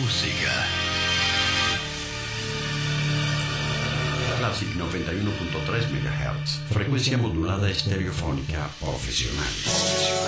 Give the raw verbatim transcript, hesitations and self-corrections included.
música. Classic noventa y uno punto tres megahertz. Frecuencia modulada estereofónica profesional.